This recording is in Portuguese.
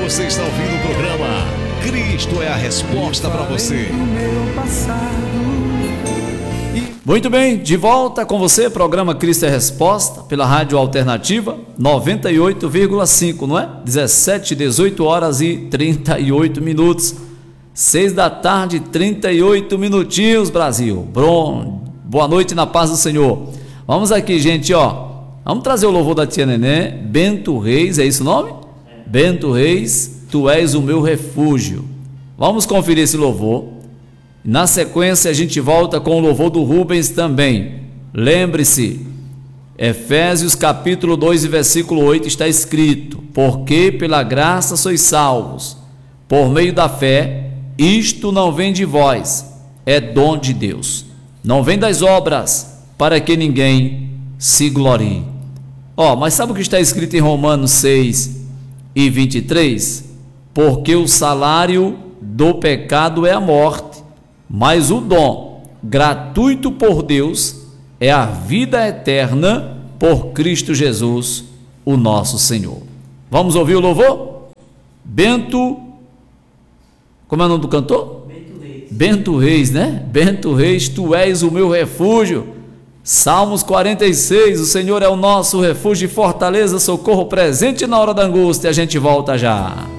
Você está ouvindo o programa Cristo é a Resposta para você. Muito bem, de volta com você, programa Cristo é a Resposta, pela Rádio Alternativa 98,5, não é? 18 horas e 38 minutos. 6 da tarde, 38 minutinhos, Brasil. Boa noite na paz do Senhor. Vamos aqui, gente, ó. Vamos trazer o louvor da tia Nenê, Bento Reis, é isso o nome? Bento Reis, tu és o meu refúgio. Vamos conferir esse louvor. Na sequência a gente volta com o louvor do Rubens também. Lembre-se, Efésios capítulo 2 e versículo 8 está escrito: porque pela graça sois salvos, por meio da fé, isto não vem de vós, é dom de Deus, não vem das obras, para que ninguém se glorie. Mas sabe o que está escrito em Romanos 6 e 23? Porque o salário do pecado é a morte, mas o dom gratuito por Deus é a vida eterna por Cristo Jesus, o nosso Senhor. Vamos ouvir o louvor? Como é o nome do cantor? Bento Reis. Bento Reis, né? Bento Reis, tu és o meu refúgio. Salmos 46, o Senhor é o nosso refúgio e fortaleza, socorro presente na hora da angústia. A gente volta já.